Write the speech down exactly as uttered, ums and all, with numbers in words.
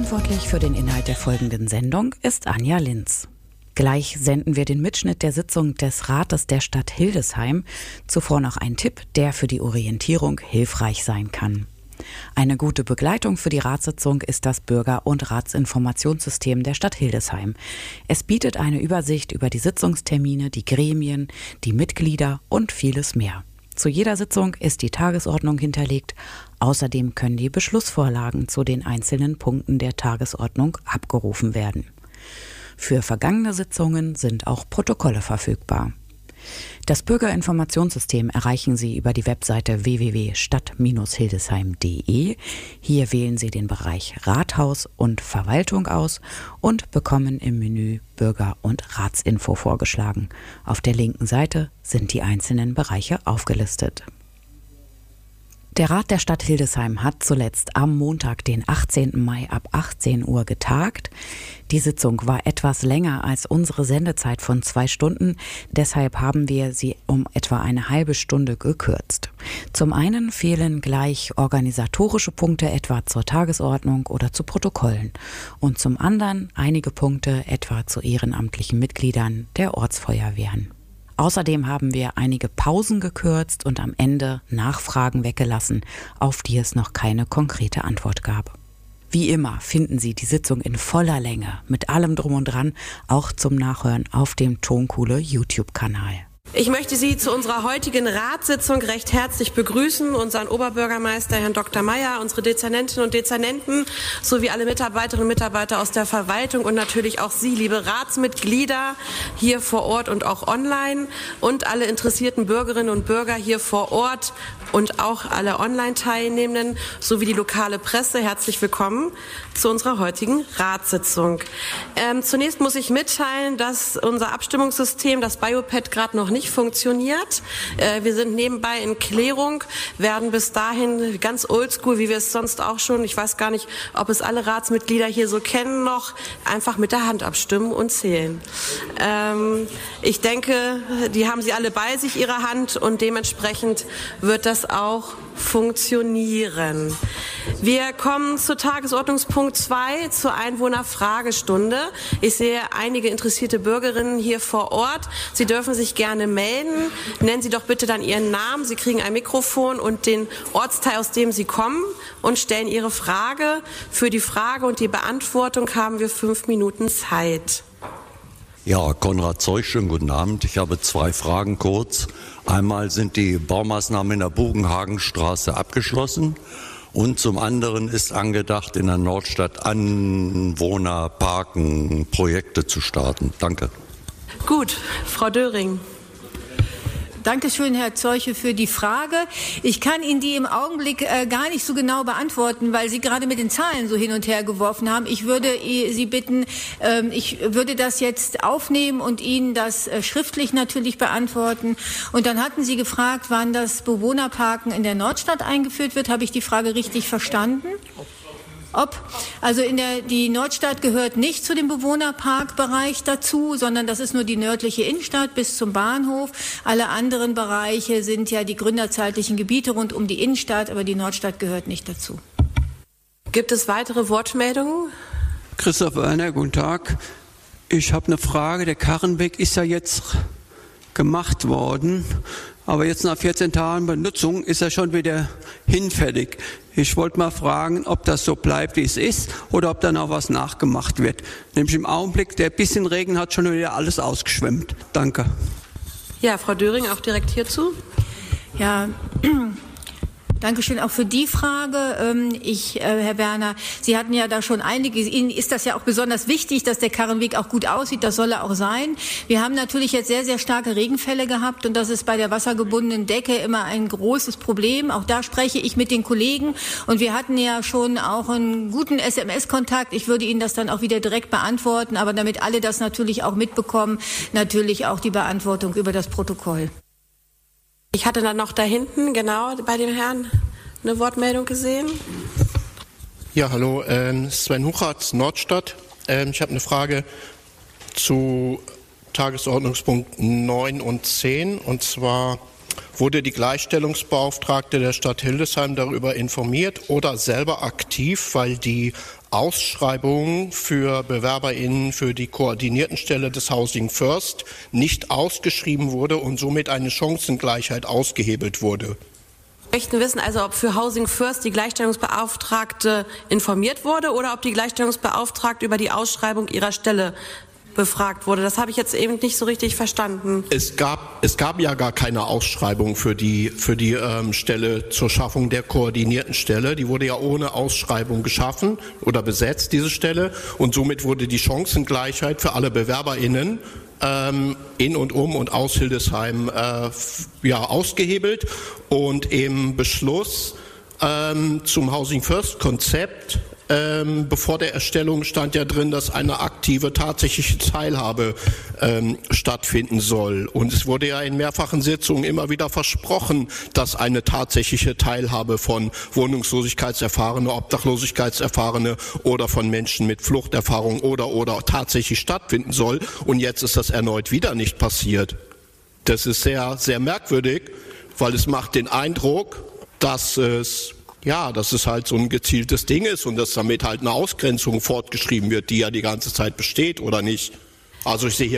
Verantwortlich für den Inhalt der folgenden Sendung ist Anja Linz. Gleich senden wir den Mitschnitt der Sitzung des Rates der Stadt Hildesheim. Zuvor noch ein Tipp, der für die Orientierung hilfreich sein kann. Eine gute Begleitung für die Ratssitzung ist das Bürger- und Ratsinformationssystem der Stadt Hildesheim. Es bietet eine Übersicht über die Sitzungstermine, die Gremien, die Mitglieder und vieles mehr. Zu jeder Sitzung ist die Tagesordnung hinterlegt. Außerdem können die Beschlussvorlagen zu den einzelnen Punkten der Tagesordnung abgerufen werden. Für vergangene Sitzungen sind auch Protokolle verfügbar. Das Bürgerinformationssystem erreichen Sie über die Webseite w w w punkt stadt Bindestrich hildesheim punkt d e. Hier wählen Sie den Bereich Rathaus und Verwaltung aus und bekommen im Menü Bürger- und Ratsinfo vorgeschlagen. Auf der linken Seite sind die einzelnen Bereiche aufgelistet. Der Rat der Stadt Hildesheim hat zuletzt am Montag, den achtzehnten Mai ab achtzehn Uhr getagt. Die Sitzung war etwas länger als unsere Sendezeit von zwei Stunden. Deshalb haben wir sie um etwa eine halbe Stunde gekürzt. Zum einen fehlen gleich organisatorische Punkte etwa zur Tagesordnung oder zu Protokollen. Und zum anderen einige Punkte etwa zu ehrenamtlichen Mitgliedern der Ortsfeuerwehren. Außerdem haben wir einige Pausen gekürzt und am Ende Nachfragen weggelassen, auf die es noch keine konkrete Antwort gab. Wie immer finden Sie die Sitzung in voller Länge, mit allem Drum und Dran, auch zum Nachhören auf dem Tonkuhle YouTube-Kanal. Ich möchte Sie zu unserer heutigen Ratssitzung recht herzlich begrüßen, unseren Oberbürgermeister Herrn Doktor Meier, unsere Dezernentinnen und Dezernenten sowie alle Mitarbeiterinnen und Mitarbeiter aus der Verwaltung und natürlich auch Sie, liebe Ratsmitglieder, hier vor Ort und auch online und alle interessierten Bürgerinnen und Bürger hier vor Ort und auch alle Online-Teilnehmenden sowie die lokale Presse. Herzlich willkommen zu unserer heutigen Ratssitzung. Ähm, zunächst muss ich mitteilen, dass unser Abstimmungssystem, das Biopad, gerade noch nicht funktioniert. Äh, wir sind nebenbei in Klärung, werden bis dahin ganz oldschool, wie wir es sonst auch schon, ich weiß gar nicht, ob es alle Ratsmitglieder hier so kennen noch, einfach mit der Hand abstimmen und zählen. Ähm, ich denke, die haben sie alle bei sich, ihre Hand, und dementsprechend wird das auch funktionieren. Wir kommen zu Tagesordnungspunkt zwei, zur Einwohnerfragestunde. Ich sehe einige interessierte Bürgerinnen hier vor Ort. Sie dürfen sich gerne melden. Nennen Sie doch bitte dann Ihren Namen. Sie kriegen ein Mikrofon und den Ortsteil, aus dem Sie kommen, und stellen Ihre Frage. Für die Frage und die Beantwortung haben wir fünf Minuten Zeit. Ja, Konrad Zeuch, schönen guten Abend. Ich habe zwei Fragen kurz. Einmal, sind die Baumaßnahmen in der Bugenhagenstraße abgeschlossen? Und zum anderen ist angedacht, in der Nordstadt Anwohnerparken Projekte zu starten. Danke. Gut, Frau Döring. Dankeschön, Herr Zeuche, für die Frage. Ich kann Ihnen die im Augenblick äh, gar nicht so genau beantworten, weil Sie gerade mit den Zahlen so hin und her geworfen haben. Ich würde Sie bitten, ähm, ich würde das jetzt aufnehmen und Ihnen das äh, schriftlich natürlich beantworten. Und dann hatten Sie gefragt, wann das Bewohnerparken in der Nordstadt eingeführt wird. Habe ich die Frage richtig verstanden? Ob, also in der, die Nordstadt gehört nicht zu dem Bewohnerparkbereich dazu, sondern das ist nur die nördliche Innenstadt bis zum Bahnhof. Alle anderen Bereiche sind ja die gründerzeitlichen Gebiete rund um die Innenstadt, aber die Nordstadt gehört nicht dazu. Gibt es weitere Wortmeldungen? Christoph Werner, guten Tag. Ich habe eine Frage. Der Karrenweg ist ja jetzt gemacht worden, aber jetzt nach vierzehn Tagen Benutzung ist er schon wieder hinfällig. Ich wollte mal fragen, ob das so bleibt, wie es ist, oder ob da noch was nachgemacht wird. Nämlich im Augenblick, der bisschen Regen hat schon wieder alles ausgeschwemmt. Danke. Ja, Frau Döring, auch direkt hierzu. Ja, Dankeschön auch für die Frage. Ich, Herr Werner, Sie hatten ja da schon einige, Ihnen ist das ja auch besonders wichtig, dass der Karrenweg auch gut aussieht, das soll er auch sein. Wir haben natürlich jetzt sehr, sehr starke Regenfälle gehabt und das ist bei der wassergebundenen Decke immer ein großes Problem. Auch da spreche ich mit den Kollegen und wir hatten ja schon auch einen guten S M S-Kontakt. Ich würde Ihnen das dann auch wieder direkt beantworten, aber damit alle das natürlich auch mitbekommen, natürlich auch die Beantwortung über das Protokoll. Ich hatte dann noch da hinten, genau, bei dem Herrn eine Wortmeldung gesehen. Ja, hallo, ähm, Sven Huchatz, Nordstadt. Ähm, ich habe eine Frage zu Tagesordnungspunkt neun und zehn. Und zwar wurde die Gleichstellungsbeauftragte der Stadt Hildesheim darüber informiert oder selber aktiv, weil die Ausschreibung für BewerberInnen für die koordinierten Stelle des Housing First nicht ausgeschrieben wurde und somit eine Chancengleichheit ausgehebelt wurde? Wir möchten wissen also, ob für Housing First die Gleichstellungsbeauftragte informiert wurde oder ob die Gleichstellungsbeauftragte über die Ausschreibung ihrer Stelle befragt wurde. Das habe ich jetzt eben nicht so richtig verstanden. Es gab, es gab ja gar keine Ausschreibung für die, für die ähm, Stelle zur Schaffung der koordinierten Stelle. Die wurde ja ohne Ausschreibung geschaffen oder besetzt, diese Stelle. Und somit wurde die Chancengleichheit für alle BewerberInnen ähm, in und um und aus Hildesheim äh, ja, ausgehebelt. Und im Beschluss ähm, zum Housing First Konzept Ähm, bevor der Erstellung stand ja drin, dass eine aktive tatsächliche Teilhabe ähm, stattfinden soll. Und es wurde ja in mehrfachen Sitzungen immer wieder versprochen, dass eine tatsächliche Teilhabe von Wohnungslosigkeitserfahrene, Obdachlosigkeitserfahrene oder von Menschen mit Fluchterfahrung oder oder tatsächlich stattfinden soll. Und jetzt ist das erneut wieder nicht passiert. Das ist sehr, sehr merkwürdig, weil es macht den Eindruck, dass es Ja, dass es halt so ein gezieltes Ding ist und dass damit halt eine Ausgrenzung fortgeschrieben wird, die ja die ganze Zeit besteht, oder nicht? Also ich sehe hier